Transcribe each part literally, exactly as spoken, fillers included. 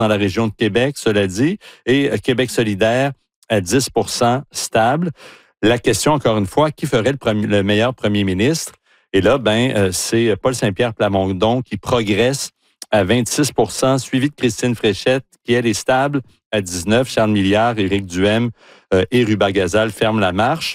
dans la région de Québec, cela dit, et Québec solidaire à dix pour cent stable. La question, encore une fois, qui ferait le, premier, le meilleur premier ministre? Et là, ben, euh, c'est Paul Saint-Pierre Plamondon qui progresse à vingt-six pour cent, suivi de Christine Fréchette, qui, elle, est stable à dix-neuf. Charles Milliard, Éric Duhem euh, et Ruba Gazal ferment la marche.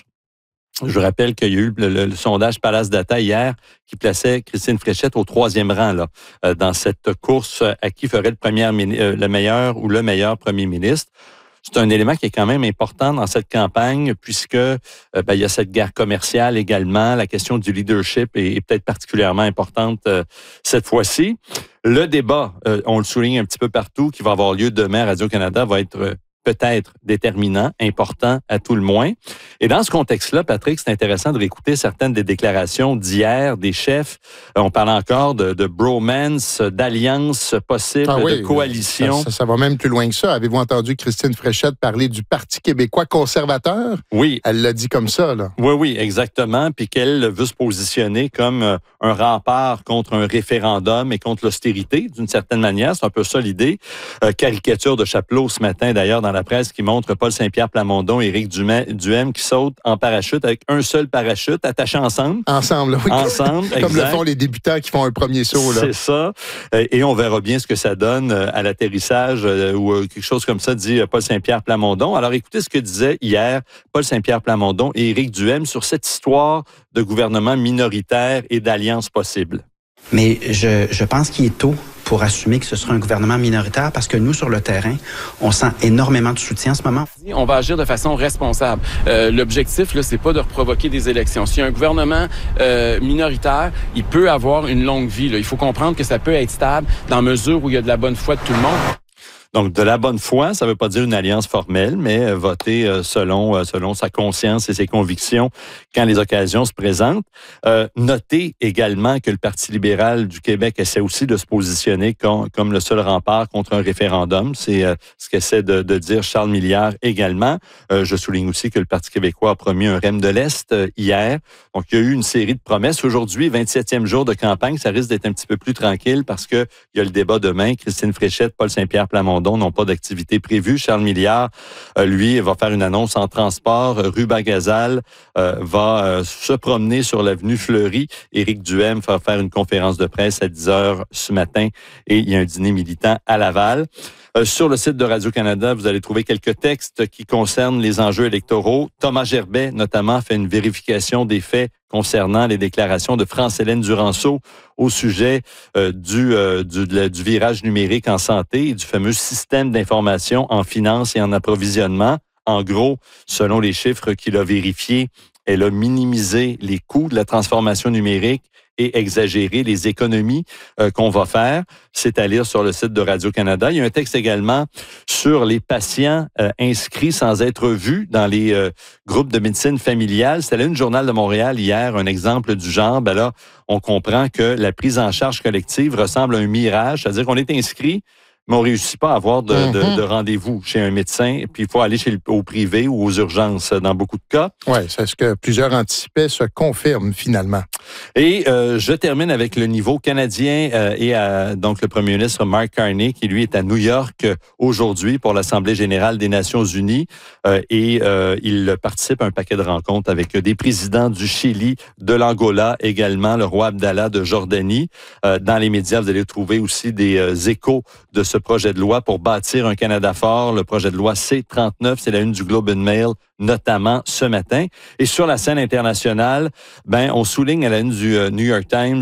Je rappelle qu'il y a eu le, le, le sondage Palace Data hier qui plaçait Christine Fréchette au troisième rang là, euh, dans cette course à qui ferait le, premier, euh, le meilleur ou le meilleur premier ministre. C'est un élément qui est quand même important dans cette campagne puisque euh, ben, il y a cette guerre commerciale également. La question du leadership est, est peut-être particulièrement importante euh, cette fois-ci. Le débat, euh, on le souligne un petit peu partout, qui va avoir lieu demain à Radio-Canada, va être euh, peut-être déterminant, important à tout le moins. Et dans ce contexte-là, Patrick, c'est intéressant de réécouter certaines des déclarations d'hier des chefs. On parle encore de, de bromance, d'alliance possible, ah oui, de coalition. Ça, ça, ça va même plus loin que ça. Avez-vous entendu Christine Fréchette parler du Parti québécois conservateur? Oui. Elle l'a dit comme ça, là. Oui, oui, exactement. Puis qu'elle veut se positionner comme un rempart contre un référendum et contre l'austérité, d'une certaine manière. C'est un peu ça l'idée. Euh, caricature de Chapelot ce matin, d'ailleurs, dans la presse qui montre Paul Saint-Pierre Plamondon et Éric Duhem qui sautent en parachute avec un seul parachute attaché ensemble. Ensemble, oui. Ensemble, Comme exact. Le font les débutants qui font un premier saut. Là. C'est ça. Et on verra bien ce que ça donne à l'atterrissage ou quelque chose comme ça, dit Paul Saint-Pierre Plamondon. Alors écoutez ce que disait hier Paul Saint-Pierre Plamondon et Éric Duhem sur cette histoire de gouvernement minoritaire et d'alliance possible. Mais je, je pense qu'il est tôt pour assumer que ce sera un gouvernement minoritaire parce que nous, sur le terrain, on sent énormément de soutien en ce moment. On va agir de façon responsable. Euh, l'objectif, là, c'est pas de reprovoquer des élections. Si un gouvernement euh, minoritaire, il peut avoir une longue vie. Là. Il faut comprendre que ça peut être stable dans mesure où il y a de la bonne foi de tout le monde. Donc, de la bonne foi, ça ne veut pas dire une alliance formelle, mais voter selon, selon sa conscience et ses convictions quand les occasions se présentent. Euh, notez également que le Parti libéral du Québec essaie aussi de se positionner comme, comme le seul rempart contre un référendum. C'est euh, ce qu'essaie de, de dire Charles Milliard également. Euh, je souligne aussi que le Parti québécois a promis un R E M de l'Est euh, hier. Donc, il y a eu une série de promesses. Aujourd'hui, vingt-septième jour de campagne, ça risque d'être un petit peu plus tranquille parce qu'il y a le débat demain. Christine Fréchette, Paul Saint-Pierre Plamondon n'ont pas d'activité prévue. Charles Milliard, euh, lui, va faire une annonce en transport. Ruba Gazal euh, va euh, se promener sur l'avenue Fleury. Éric Duhem va faire une conférence de presse à dix heures ce matin et il y a un dîner militant à Laval. Euh, sur le site de Radio-Canada, vous allez trouver quelques textes qui concernent les enjeux électoraux. Thomas Gerbet, notamment, fait une vérification des faits concernant les déclarations de France-Hélène Duranceau au sujet euh, du, euh, du, de, du virage numérique en santé et du fameux système d'information en finance et en approvisionnement. En gros, selon les chiffres qu'il a vérifiés, elle a minimisé les coûts de la transformation numérique et exagérer les économies euh, qu'on va faire. C'est à lire sur le site de Radio-Canada. Il y a un texte également sur les patients euh, inscrits sans être vus dans les euh, groupes de médecine familiale. C'était là une Journal de Montréal hier, un exemple du genre. Ben là, on comprend que la prise en charge collective ressemble à un mirage, c'est-à-dire qu'on est inscrit, mais on ne réussit pas à avoir de, mm-hmm. de, de rendez-vous chez un médecin. Puis il faut aller chez le, au privé ou aux urgences dans beaucoup de cas. Oui, c'est ce que plusieurs anticipaient se confirme finalement. Et euh, je termine avec le niveau canadien euh, et à, donc le premier ministre Mark Carney qui lui est à New York euh, aujourd'hui pour l'Assemblée générale des Nations unies euh, et euh, il participe à un paquet de rencontres avec des présidents du Chili, de l'Angola également, le roi Abdallah de Jordanie. Euh, dans les médias, vous allez trouver aussi des euh, échos de ce projet de loi pour bâtir un Canada fort, le projet de loi C trente-neuf, c'est la une du Globe and Mail, notamment ce matin. Et sur la scène internationale, ben on souligne à la une du New York Times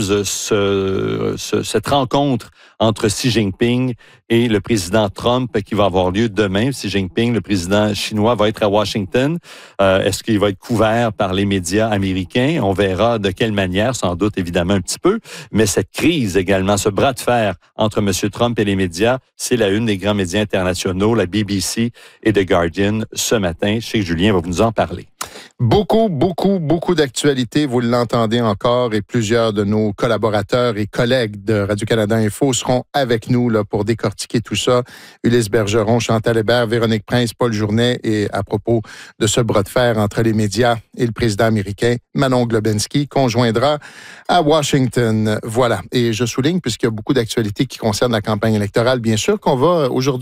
ce, ce, cette rencontre entre Xi Jinping et le président Trump qui va avoir lieu demain. Xi Jinping, le président chinois, va être à Washington. Euh, est-ce qu'il va être couvert par les médias américains? On verra de quelle manière, sans doute évidemment un petit peu. Mais cette crise également, ce bras de fer entre M. Trump et les médias, c'est la une des grands médias internationaux, la B B C et The Guardian ce matin. Je sais que Julien va nous en parler. Beaucoup, beaucoup, beaucoup d'actualités, vous l'entendez encore, et plusieurs de nos collaborateurs et collègues de Radio-Canada Info seront avec nous là, pour décortiquer tout ça. Ulysse Bergeron, Chantal Hébert, Véronique Prince, Paul Journet, et à propos de ce bras de fer entre les médias et le président américain, Manon Globensky, qu'on joindra à Washington. Voilà. Et je souligne, puisqu'il y a beaucoup d'actualités qui concernent la campagne électorale, bien sûr, qu'on va aujourd'hui